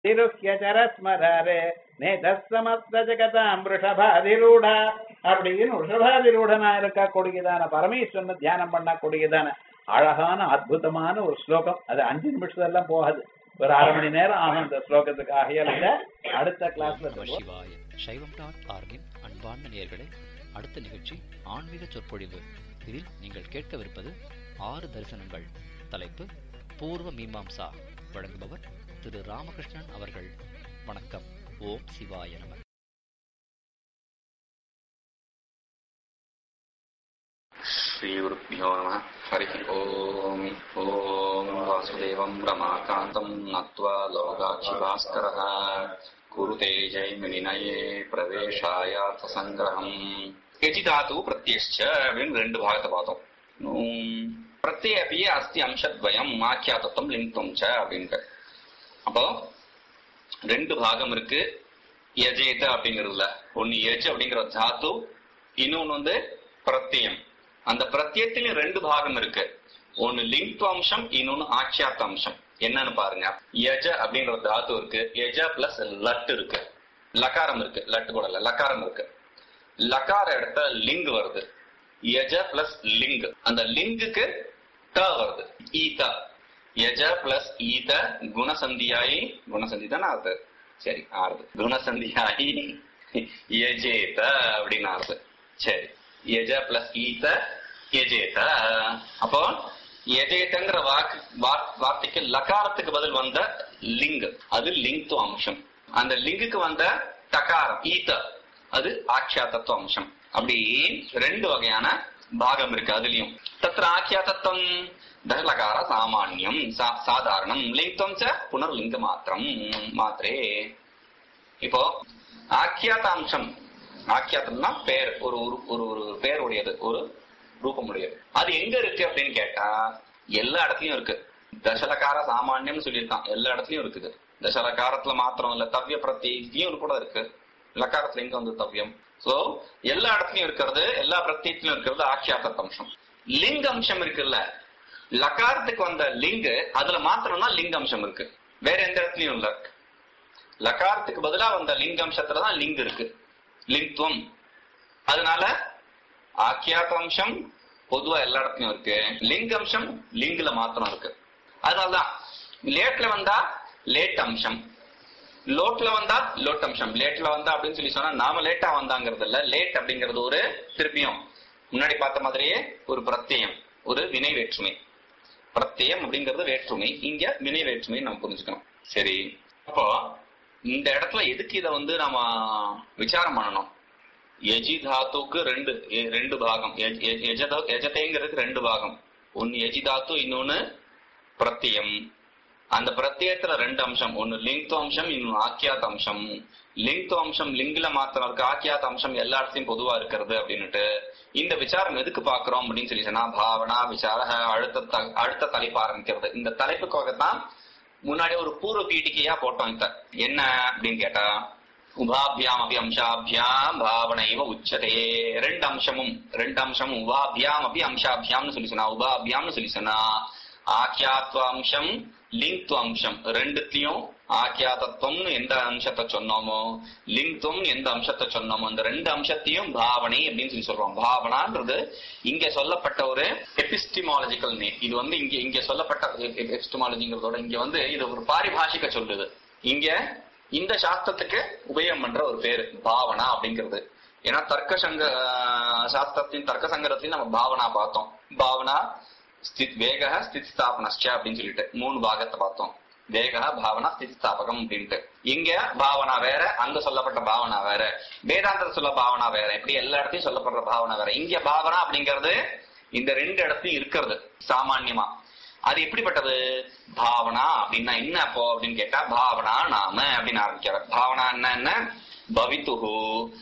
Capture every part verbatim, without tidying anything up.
திருஹ்யச்சரஸ்மராரே நேதஸ்ஸமஸ்த ஜகதாம் ரிஷபாதிரூடா அப்படின்னு ரிஷபாதிரூடனா இருக்கக்கூடியதான பரமேஸ்வரனை தியானம் பண்ணக்கூடியதான அழகான அற்புதமான ஒரு ஸ்லோகம். அது அஞ்சு நிமிஷம் போகாது, ஒரு அரை மணி நேரம் ஆகும் இந்த ஸ்லோகத்துக்கு. ஆகையால் அடுத்த கிளாஸ்ல சிவாய சைவம் டாட் ஆர்கின் அன்பார்ந்த நேயர்களே, அடுத்த நிகழ்ச்சி ஆன்மீக சொற்பொழிவு. இதில் நீங்கள் கேட்கவிருப்பது ஆறு தரிசனங்கள். தலைப்பு பூர்வ மீமாம்சா. வழங்குபவர் திரு ராமகிருஷ்ணன் அவர்கள். வணக்கம். ஓம் சிவாய நம. श्रीगुरुभ्यो नमः. हरिः ओम्. ॐ वासुदेवं रमाकान्तं नत्वा लोकाक्षिभास्करः कुरुते जैमिनिनये प्रवेशायार्थसङ्ग्रहम्. यजिधातु प्रत्ययश्च அப்படின்னு ரெண்டு பாகத்தை பார்த்தோம். பிரத்யேபியே அஸ்தி அம்சத்வயம் ஆக்கியாதத்துவம் லிங்கம் ச அப்படின்ட்டு. அப்போ ரெண்டு பாகம் இருக்கு யஜேத அப்படிங்கிறதுல. ஒன்னு யஜ் அப்படிங்கிற தாத்து, இன்னொன்னு வந்து பிரத்யம். அந்த பிரத்யத்திலும் ரெண்டு பாகம் இருக்கு. ஒன்னு லிங்க் அம்சம், இன்னொன்னு ஆட்சியாத்த அம்சம். என்னன்னு பாருங்க. யஜ அப்படிங்கிற தாத்து இருக்கு, யஜ பிளஸ் லட் இருக்கு, லக்காரம் இருக்கு, லட்டு கூட இல்ல லக்காரம் இருக்கு. லக்கார இடத்த லிங் வருது, யஜ பிளஸ் லிங். அந்த லிங்குக்கு ட வருது, ஈத. யஜ பிளஸ் ஈத குணசந்தியாயி, குணசந்தி தானே ஆறுது, சரி ஆறுது, குணசந்தியாயி யஜேத அப்படின்னு ஆறுது. சரி, யஜ பிளஸ் ஈத யஜேத. அப்போ யஜேதங்கிற வாக்கு வார்த்தைக்கு லகாரத்துக்கு பதில் வந்த லிங், அது லிங்க் அம்சம். அந்த லிங்குக்கு வந்த டகாரம் ஈத, அது ஆக்கியாத்தத்துவ அம்சம். அப்படி ரெண்டு வகையான பாகம் இருக்கு அதுலயும். தத்ர ஆக்கியாத்தம் தசலகார சாமான்யம் சாதாரணம் லிங்கம் ச புனர்லிங்க மாத்திரம் மாத்திரே. இப்போ ஆக்கியாத்த அம்சம், ஆக்கியாத்தம்னா பேர், ஒரு ஒரு ஒரு பேர் உடையது, ஒரு ரூபம் உடையது. அது எங்க இருக்கு அப்படின்னு கேட்டா எல்லா இடத்துலயும் இருக்கு. தசலகார சாமான்யம் சொல்லியிருக்கான், எல்லா இடத்துலயும் இருக்குது. தசலகாரத்துல மாத்திரம் இல்ல, தவ்ய பிரத்யம் கூட இருக்கு. லக்காரத்துல எங்க வந்து தவ்யம். சோ எல்லா இடத்துலயும் இருக்கிறது, எல்லா பிரத்யத்திலும் இருக்கிறது ஆக்கியாத்த அம்சம். லிங்க அம்சம் இருக்குல்ல, லக்காரத்துக்கு வந்த லிங்கு அதுல மாத்திரம்னா லிங்க அம்சம் இருக்கு, வேற எந்த இடத்துலயும் இல்ல. லக்காரத்துக்கு பதிலா வந்த லிங்க அம்சத்துலதான் லிங் இருக்கு, லிங்க்வம். அதனால ஆக்கியாத்த அம்சம் பொதுவா எல்லா இடத்துலயும் இருக்கு, லிங்க அம்சம் லிங்க்ல மாத்திரம் இருக்கு. அதனாலதான் லேட்ல வந்தா லேட் அம்சம், லோட்ல வந்தா லோட் அம்சம். லேட்ல வந்தா அப்படின்னு சொல்லி சொன்னா நாம லேட்டா வந்தாங்கிறது இல்ல, லேட் அப்படிங்கிறது ஒரு திருப்பியும் முன்னாடி பார்த்த மாதிரியே ஒரு பிரத்யம், ஒரு வினை வேற்றுமை. பிரத்யம் அப்படிங்கிறது வேற்றுமை, இங்க வினை வேற்றுமை நம்ம புரிஞ்சுக்கணும். சரி, அப்போ இந்த இடத்துல எதுக்கு இதை வந்து நாம விசாரம் பண்ணணும்? யஜி தாத்துக்கு ரெண்டு ரெண்டு பாகம், யஜதேங்கிறதுக்கு ரெண்டு பாகம். ஒன்னு யஜி தாத்து, இன்னொன்னு பிரத்யம். அந்த பிரத்யத்துல ரெண்டு அம்சம், ஒன்னு லிங்க் அம்சம், இன்னொன்னு ஆக்கியாத்த அம்சம். லிங்க் அம்சம் லிங்க்ல மாத்திரம் இருக்கு, ஆக்கியாத்த அம்சம் எல்லா இடத்தையும் பொதுவா இருக்கிறது அப்படின்னுட்டு இந்த விசாரம் எதுக்கு பாக்குறோம் அப்படின்னு சொல்லி சொன்னா, பாவனா விசார அடுத்த அடுத்த தலைப்பு ஆரம்பிக்கிறது. இந்த தலைப்புக்காகத்தான் முன்னாடி ஒரு பூர்வ பீட்டிகையா போட்டோம். இத என்ன அப்படின்னு கேட்டா, உபாபியாம் அபி அம்சாபியாம் பாவனைவ உச்சதே. ரெண்டு அம்சமும் ரெண்டு அம்சமும் உபாபியாம் அபி அம்சாபியாம்னு சொல்லி சொன்னா, உபாபியாம்னு சொல்லி சொன்னா ஆக்கியாத்வ அம்சம் லிங்க் அம்சம் ரெண்டுத்தையும் ஆக்கியாதத்துவம்னு எந்த அம்சத்தை சொன்னோமோ, லிங்க்துவம் எந்த அம்சத்தை சொன்னோமோ, அந்த ரெண்டு அம்சத்தையும் பாவனை அப்படின்னு சொல்லி சொல்றோம். பாவனான்றது இங்க சொல்லப்பட்ட ஒரு எபிஸ்டிமாலஜிக்கல் நேம். இது வந்து இங்க இங்க சொல்லப்பட்ட எபிஸ்டிமாலஜிங்கிறதோட இங்க வந்து இது ஒரு பாரிபாஷிக சொல்லுது. இங்க இந்த சாஸ்திரத்துக்கு உபயோகம் பண்ற ஒரு பேரு பாவனா அப்படிங்கிறது. ஏன்னா தர்க்க சங்க சாஸ்திரத்தின் தர்க்க சங்கரத்திலையும் நம்ம பாவனா பார்த்தோம். பாவனா ஸ்தித் வேக ஸ்தித் ஸ்தாபனஸ்ச அப்படின்னு சொல்லிட்டு மூணு பாகத்தை பார்த்தோம். வேக பாவனா ஸ்தித் ஸ்தாபகம் அப்படின்ட்டு. இங்க பாவனா வேற, அங்க சொல்லப்பட்ட பாவனா வேற, வேதாந்தத்துல சொல்ல பாவனா வேற, இப்படி எல்லா இடத்தையும் சொல்லப்படுற பாவனா வேற. இங்க பாவனா அப்படிங்கிறது இந்த ரெண்டு இடத்தையும் இருக்கிறது சாமான்யமா. அது எப்படிப்பட்டது? பாவனா அப்படின்னா என்ன அப்போ அப்படின்னு கேட்டா, பாவனா நாம அப்படின்னு ஆரம்பிக்கிற. பாவனா என்ன என்ன பவித்துஹு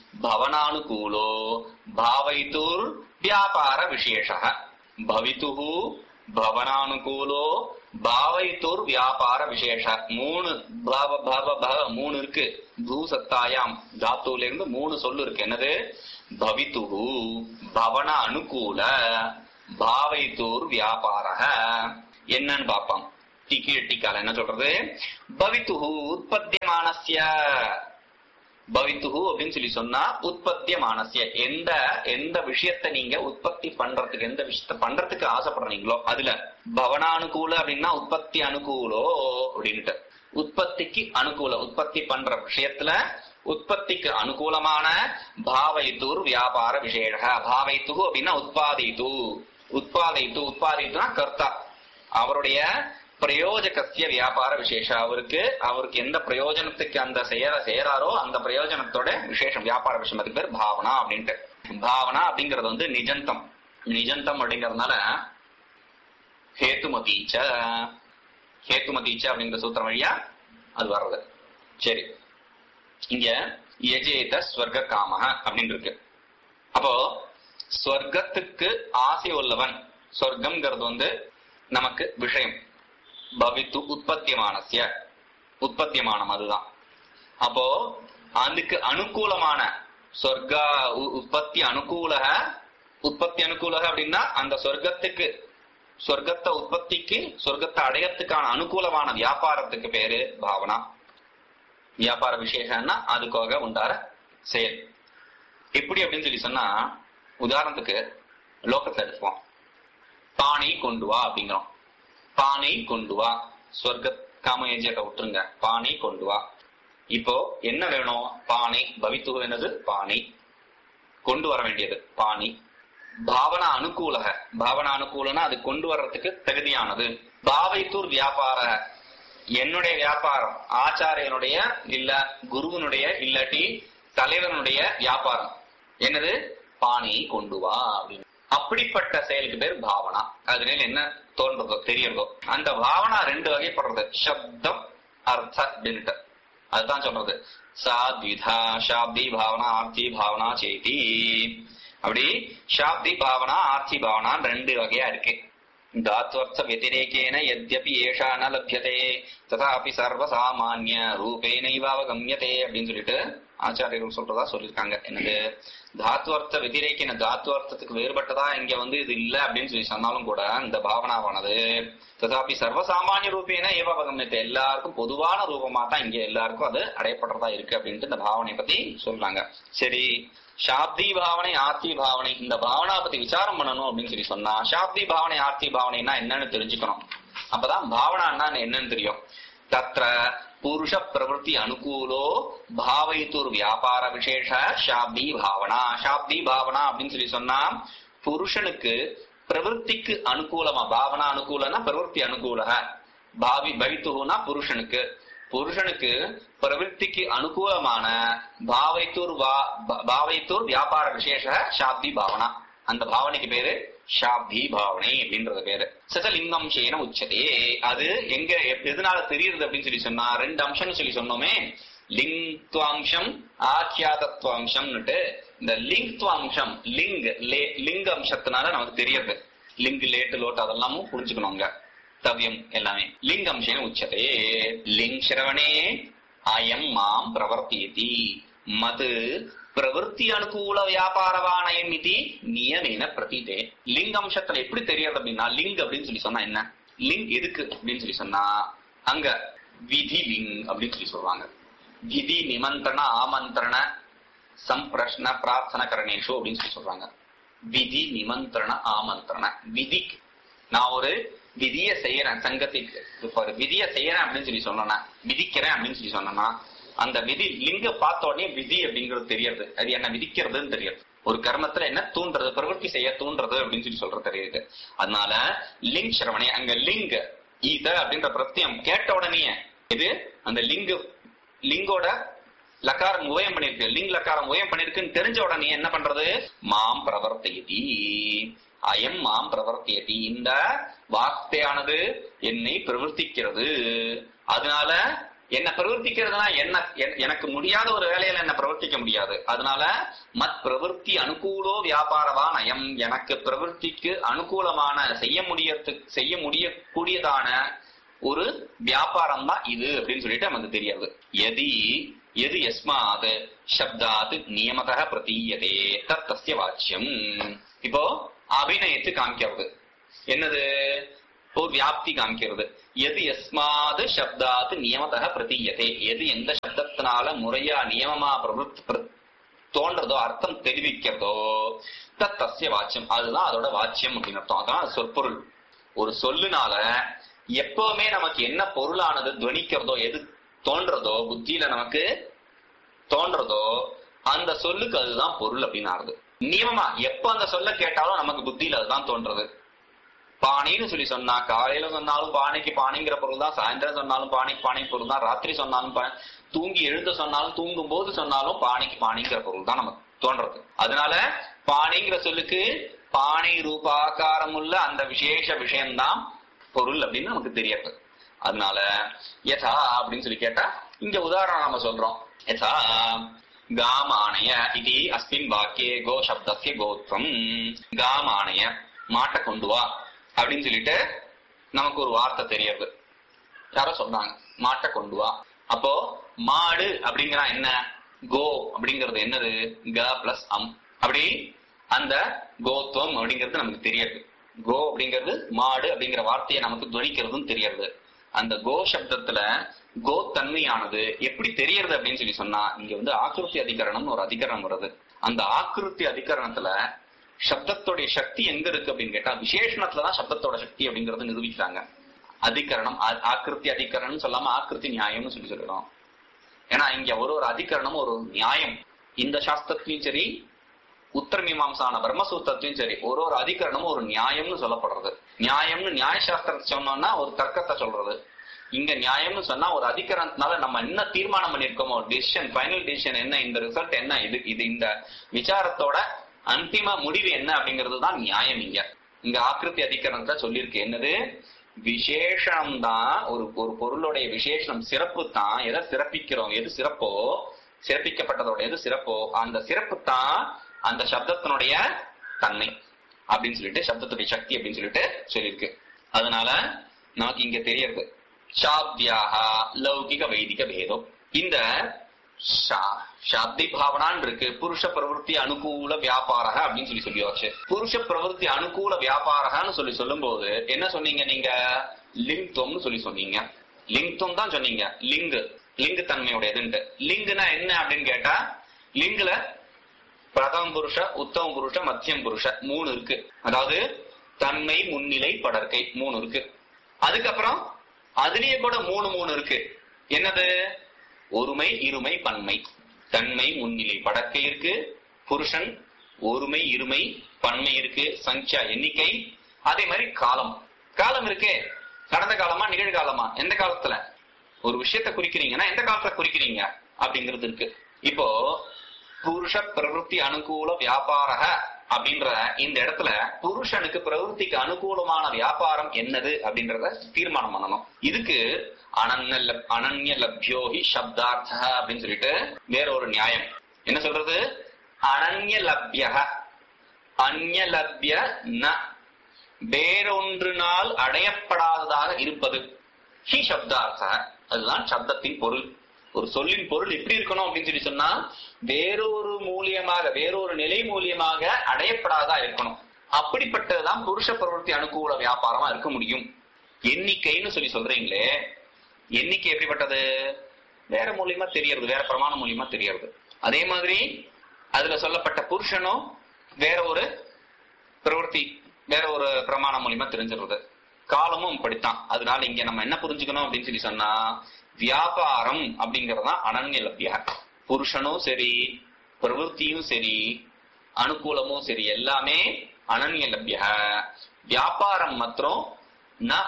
பவனானுகூலோ பாவைத்துர் வியாபார விசேஷ. பவித்துஹு பவனானுகூலோ பாவைத்துர் வியாபார விசேஷ. மூணு பவ பவ பவ மூணு இருக்கு. பூ சத்தாயாம் தாத்துல இருந்து மூணு சொல்லு இருக்கு. என்னது? பவித்துஹு பவன அனுகூல பாவைத்துர் வியாபார. என்னன்னு பாப்பாம். டீக்கால என்ன சொல்றது, பவித்துஹு உற்பத்தியமானஸ்ய, பவித்துஹு அப்படின்னு சொல்லி சொன்னா உற்பத்தியமானஸ்ய, எந்த எந்த விஷயத்தை நீங்க உற்பத்தி பண்றதுக்கு, எந்த விஷயத்த பண்றதுக்கு ஆசைப்படுறீங்களோ அதுல, பவனானுகூல அப்படின்னா உற்பத்தி அனுகூலோ அப்படின்ட்டு, உற்பத்திக்கு அனுகூல, உற்பத்தி பண்ற விஷயத்துல உற்பத்திக்கு அனுகூலமான பாவைத்தூர் வியாபார விசேஷ, பாவைத்து அப்படின்னா உத்பாதித்து, உத்பாதித்து உத்பாதித்துனா கர்த்தா, அவருடைய பிரயோஜகத்திய வியாபார விசேஷ, அவருக்கு அவருக்கு எந்த பிரயோஜனத்துக்கு அந்த செய்யற செய்யறாரோ அந்த பிரயோஜனத்தோட விசேஷம் வியாபார விஷயம், அதுக்கு பேர் பாவனா அப்படின்ட்டு. பாவனா அப்படிங்கறது வந்து நிஜந்தம், நிஜந்தம் அப்படிங்கறதுனால ஹேத்துமதீச்ச, ஹேத்துமதீச்ச அப்படிங்கிற சூத்திரம் வழியா அது வர்றது. சரி, இங்க யஜேத ஸ்வர்க காமஹ அப்படின்னு இருக்கு. அப்போ ஸ்வர்க்கத்துக்கு ஆசை உள்ளவன், ஸ்வர்க்கம்ங்கிறது வந்து நமக்கு விஷயம், பவித்து உற்பத்தியமானஸ்ய, உற்பத்தியமானம் அதுதான். அப்போ அதுக்கு அனுகூலமான சொர்க்கா உற்பத்தி அனுகூலக, உற்பத்தி அனுகூலக அப்படின்னா அந்த சொர்க்கத்துக்கு, சொர்க்கத்தை உற்பத்திக்கு சொர்க்கத்தை அடையத்துக்கான அனுகூலமான வியாபாரத்துக்கு பேரு பாவனா. வியாபார விசேஷம்னா அதுக்காக உண்டார செயல். எப்படி அப்படின்னு சொல்லி சொன்னா, உதாரணத்துக்கு லோகத்தை எடுப்போம், பானை கொண்டு வா அப்படிங்கிறோம், பானை கொண்டு வா, சொர்க்க காமயஜியத்தை விட்டுருங்க, பானை கொண்டு வா. இப்போ என்ன வேணும், பானை, பவித்து என்னது பானை, கொண்டு வர வேண்டியது பானை. பாவனா அனுகூலக, பாவனா அனுகூலனா அது கொண்டு வர்றதுக்கு தகுதியானது. பாவைத்தூர் வியாபார, என்னுடைய வியாபாரம், ஆச்சாரியனுடைய இல்ல குருவனுடைய இல்லாட்டி தலைவனுடைய வியாபாரம் என்னது, பானையை கொண்டு வா அப்படின்னு. அப்படிப்பட்ட செயலுக்கு பேர் பாவனா. அதுல என்ன தோன்றதோ தெரியறதோ அந்த பாவனா ரெண்டு வகைப்படுறது, சப்தம் அர்த்த அப்படின்ட்டு. அதுதான் சொல்றது சாத்விதா சாப்தி பாவனா ஆர்த்தி பாவனா சேதி. அப்படி சாப்தி பாவனா ஆர்த்தி பாவனா ரெண்டு வகையா இருக்கு. தாத்வர்த்த வத்திரேகேன யத்யபி ஏஷா ந லப்யதே ததாபி சர்வசாமான்ய ரூபேனைவாவகம்யதே அப்படின்னு சொல்லிட்டு ஆச்சாரியர்கள் சொல்றதா சொல்லியிருக்காங்க. என்னது, தாத்வர்த்த வத்திரேக்கின, தாத்வர்த்தத்துக்கு வேறுபட்டதா இங்க வந்து இது இல்ல அப்படின்னு சொல்லி சொன்னாலும் கூட இந்த பாவனாவானது ததாபி சர்வசாமானிய ரூபேன ஏவாவகம்யத்தை, எல்லாருக்கும் பொதுவான ரூபமா தான் இங்க எல்லாருக்கும் அது அடையப்படுறதா இருக்கு அப்படின்ட்டு இந்த பாவனை பத்தி சொல்றாங்க. சரி, சாப்தி பாவனை ஆர்த்தி பாவனை, இந்த பாவனா பத்தி விசாரம் பண்ணணும் அப்படின்னு சொல்லி சொன்னா, சாப்தி பாவனை ஆர்த்தி பாவனைனா என்னன்னு தெரிஞ்சுக்கணும். அப்பதான் பாவனான்னா என்னன்னு தெரியும். தத்ர புருஷ பிரவருத்தி அனுகூலோ பாவைத்தூர் வியாபார விசேஷ சாப்தி பாவனா. சாப்தி பாவனா அப்படின்னு சொல்லி சொன்னா புருஷனுக்கு பிரவருத்திக்கு அனுகூலமா, பாவனா அனுகூலனா பிரவருத்தி அனுகூல, பாவி பவித்துனா புருஷனுக்கு, புருஷனுக்கு பிரவருத்திக்கு அனுகூலமான பாவைத்தூர் பாவைத்தூர் வியாபார விசேஷ சாப்தி பாவனா. அந்த பாவனைக்கு பேரு சாப்தி பாவனை அப்படின்றது பேரு. சசலிங்கம் சேன உச்சதே. அது எங்க எதனால தெரியுது அப்படின்னு சொல்லி சொன்னா, ரெண்டு அம்சம்னு சொல்லி சொன்னோமே, லிங்க்வாம்சம் ஆக்கியாதத்வாம்சம்னுட்டு. இந்த லிங்க்வாம்சம் லிங் லிங்க அம்சத்தினால நமக்கு தெரியுது. லிங்க் லேட்டு லோட்டு அதெல்லாமும் புரிஞ்சுக்கணுங்க, தவ்யம் எல்லாமே. லிங்கம்சேன உச்சதே. லிங் சிரவணே அயம் மாம் பிரவர்த்தியதி மது பிரவருத்தி அனுகூல வியாபாரவானயம் இது நியமேன பிரதீதே. லிங்கம்சத்துல எப்படி தெரியாது அப்படின்னா, லிங் அப்படின்னு சொல்லி சொன்னா என்ன, லிங் எதுக்கு அப்படின்னு சொல்லி சொன்னா, அங்க விதி லிங் அப்படின்னு சொல்லி சொல்றாங்க. விதி நிமந்திரண ஆமந்திரண சம்பிரஷ்ன பிரார்த்தன கரணேஷு அப்படின்னு சொல்லி சொல்றாங்க. விதி நிமந்திரண ஆமந்திரண. விதி, நான் ஒரு விதிய செய்யறேன், சங்கத்துக்கு இப்ப ஒரு விதிய செய்யறேன் அப்படின்னு சொல்லி சொன்னா, விதிக்கிறேன் அப்படின்னு சொல்லி சொன்னா, அந்த விதி லிங்க பார்த்த உடனே விதி அப்படிங்கிறது தெரியாது, அது என்ன விதிக்கிறதுன்னு தெரியாது. ஒரு கர்மத்துல என்ன தூண்டுறது, பிரவருத்தி செய்ய தூண்டுறது அப்படின்னு சொல்லி சொல்றது தெரியுது. அதனால லிங் சிரவணே, அங்க லிங்க ஈத அப்படின்ற பிரத்தியம் கேட்ட உடனே இது அந்த லிங்கு லிங்கோட லக்காரம் உபயம் பண்ணிருக்கு, லிங் லக்காரம் உபயம் பண்ணிருக்குன்னு தெரிஞ்ச உடனே என்ன பண்றது, மாம் பிரவர்த்தியதி, அயம் மாம் பிரவர்த்தியதி, இந்த வார்த்தையானது என்னை பிரவர்த்திக்கிறது. அதனால என்ன பிரவர்த்திக்கிறதுனா என்ன, எனக்கு முடியாத ஒரு வேலையில என்ன பிரவர்த்திக்க முடியாது. அதனால மத் பிரவருத்தி அனுகூலோ வியாபாரவான் அயம், எனக்கு பிரவருத்திக்கு அனுகூலமான செய்ய முடிய செய்ய முடியக்கூடியதான ஒரு வியாபாரம் தான் இது அப்படின்னு சொல்லிட்டு நமக்கு தெரியாது. எதி எது எஸ்மாத் சப்தாத் நியமதः பிரதீயதே தத் தஸ்ய வாச்சியம். இப்போ அபிநயத்து காமிக்கிறது என்னது, ஒரு வியாப்தி காமிக்கிறது. எது எஸ்மாது சப்தாத் நியமத்தக பிரதீயதே, எது எந்த சப்தத்தினால முறையா நியமமா பிரபு தோன்றதோ அர்த்தம் தெரிவிக்கிறதோ தத் தஸ்ய வாச்சியம், அதுதான் அதோட வாச்சியம் அப்படின்னு அர்த்தம். அதான் சொற்பொருள். ஒரு சொல்லுனால எப்பவுமே நமக்கு என்ன பொருளானது துவனிக்கிறதோ, எது தோன்றதோ, புத்தியில நமக்கு தோன்றதோ அந்த சொல்லுக்கு அதுதான் பொருள் அப்படின்னு ஆறுது. நியமமா எப்ப அந்த சொல்ல கேட்டாலும் நமக்கு புத்தியில அதுதான் தோன்றது. பாணின்னு சொல்லி சொன்னா காலையில சொன்னாலும் பானைக்கு பானைங்கிற பொருள் தான், சாயந்தரம் சொன்னாலும் பானைக்கு பானை பொருள் தான், ராத்திரி சொன்னாலும் தூங்கி எழுத சொன்னாலும் தூங்கும் போது சொன்னாலும் பானைக்கு பானைங்கிற பொருள் தான் நமக்கு தோன்றது. அதனால பானைங்கிற சொல்லுக்கு பானை ரூபாக்காரம் உள்ள அந்த விசேஷ விஷயம்தான் பொருள் அப்படின்னு நமக்கு தெரியாது. அதனால யதா அப்படின்னு சொல்லி கேட்டா இங்க உதாரணம் நாம சொல்றோம். யதா காமானய இது அஸ்மின் வாக்கியே கோ சப்தஸ்ய கோத்வம், காமானய மாட்டை கொண்டு வா அப்படின்னு சொல்லிட்டு நமக்கு ஒரு வார்த்தை தெரியறது. யாரோ சொன்னாங்க மாட்டை கொண்டு வா. அப்போ மாடு அப்படிங்கிற என்ன, கோ அப்படிங்கிறது என்னது, க பிளஸ் அம், அப்படி அந்த கோத்வம் அப்படிங்கிறது நமக்கு தெரியாது. கோ அப்படிங்கிறது மாடு அப்படிங்கிற வார்த்தையை நமக்கு துவனிக்கிறதும் தெரியாது. அந்த கோ சப்தத்துல கோ தன்மையானது எப்படி தெரியறது அப்படின்னு சொல்லி சொன்னா இங்க வந்து ஆக்கிருத்தி அதிகரணம் ஒரு அதிகரணம் வருது. அந்த ஆக்கிருத்தி அதிகரணத்துல சப்தத்தோடைய சக்தி எங்க இருக்கு அப்படின்னு கேட்டா விசேஷணத்துலதான் சப்தத்தோட சக்தி அப்படிங்கறது நிரூபிக்கிறாங்க. அதிகரணம் ஆக்கிருத்தி அதிகரணம் சொல்லாம ஆக்கிருத்தி நியாயம்னு சொல்லி சொல்றோம். ஏன்னா இங்க ஒரு ஒரு அதிகரணம் ஒரு நியாயம். இந்த சாஸ்திரத்திலையும் சரி உத்தர மீமாம்சான பிரம்மசூத்திரத்திலையும் சரி ஒரு ஒரு அதிகரணமும் ஒரு நியாயம்னு சொல்லப்படுறது. நியாயம்னு நியாய சாஸ்திரத்தை சொன்னோம்னா ஒரு தர்க்கத்தை சொல்றது. இங்க நியாயம்னு சொன்னா ஒரு அதிகரணத்தினால நம்ம என்ன தீர்மானம் பண்ணிருக்கோமோ டிசிஷன், ஃபைனல் டிசிஷன் என்ன, இந்த ரிசல்ட் என்ன, இது இது இந்த விசாரத்தோட அந்திம முடிவு என்ன அப்படிங்கிறது தான் நியாயம். இங்க இங்க ஆக்கிருத்தி அதிகரணத்தை சொல்லியிருக்கு. என்னது விசேஷம் தான், ஒரு ஒரு பொருளுடைய விசேஷம் சிறப்பு தான். எதை சிறப்பிக்கிறோம், எது சிறப்போ, சிறப்பிக்கப்பட்டதோட எது சிறப்போ அந்த சிறப்பு தான் அந்த சப்தத்தினுடைய தன்மை அப்படின்னு சொல்லிட்டு சப்தத்துடைய சக்தி அப்படின்னு சொல்லிட்டு சொல்லியிருக்கு. அதனால நமக்கு இங்க தெரியறது சாப்தியாக லௌகிக வைதிக பேதம். இந்த சாப்தி பாவனான் இருக்கு. புருஷ பிரவருத்தி அனுகூல வியாபாரக அப்படின்னு சொல்லி சொல்லியாச்சு. புருஷ பிரவருத்தி அனுகூல வியாபாரகன்னு சொல்லி சொல்லும் போது என்ன சொன்னீங்க நீங்க, லிங்க்துவம்னு சொல்லி சொன்னீங்க. லிங்க்துவம் தான் சொன்னீங்க. Link link தன்மையுடையதுன்ட்டு. லிங்குனா என்ன அப்படின்னு கேட்டா லிங்குல பிரதம புருஷ, உத்தம புருஷ, மத்தியம் புருஷ மூணு இருக்கு. அதாவது தன்மை, முன்னிலை, படற்கை மூணு இருக்கு. அதுக்கப்புறம் அதுலயே கூட மூணு மூணு இருக்கு. என்னது, ஒருமை, இருமை, பன்மை. தன்மை, முன்னிலை, படற்கை இருக்கு. புருஷன் ஒருமை, இருமை, பன்மை இருக்கு. சங்கியா எண்ணிக்கை. அதே மாதிரி காலம் காலம் இருக்கே. கடந்த காலமா நிகழ்காலமா, எந்த காலத்துல ஒரு விஷயத்தை குறிக்கிறீங்கன்னா எந்த காலத்துல குறிக்கிறீங்க அப்படிங்கிறது இருக்கு. இப்போ புருஷ பிரவருத்தி அனுகூல வியாபாரக அப்படின்ற இந்த இடத்துல புருஷனுக்கு பிரவருத்திக்கு அனுகூலமான வியாபாரம் என்னது அப்படின்றத தீர்மானம் பண்ணணும். இதுக்கு அனன்ய அனன்ய லப்யோகி சப்தார்த்த அப்படின்னு சொல்லிட்டு வேற ஒரு நியாயம். என்ன சொல்றது, அனன்ய லப்ய அந்நிய லப்ய ந, வேறொன்று நாள் அடையப்படாததாக இருப்பது. ஹி சப்தார்த்த, அதுதான் சப்தத்தின் பொருள். ஒரு சொல்லின் பொருள் எப்படி இருக்கணும் அப்படின்னு சொல்லி சொன்னா வேறொரு மூலியமாக, வேறொரு நிலை மூலியமாக அடையப்படாதா இருக்கணும். அப்படிப்பட்டதுதான் புருஷ பிரவருத்தி அனுகூல வியாபாரமா இருக்க முடியும். எண்ணிக்கைன்னு சொல்லி சொல்றீங்களே, எண்ணிக்கை எப்படிப்பட்டது, வேற மூலியமா தெரியறது, வேற பிரமாண மூலியமா தெரியறது. அதே மாதிரி அதுல சொல்லப்பட்ட புருஷனும் வேற ஒரு பிரவருத்தி, வேற ஒரு பிரமாண மூலியமா தெரிஞ்சிடுறது. காலமும் இப்படித்தான். அதனால இங்க நம்ம என்ன புரிஞ்சுக்கணும் அப்படின்னு சொல்லி சொன்னா வியாபாரம் அப்படிங்கறதுதான் அனன்ய லப்யா. புருஷனும் சரி, பிரவருத்தியும் சரி, அனுகூலமும் சரி, எல்லாமே அனன்ய லப்ய. வியாபாரம் மாத்திரம் ந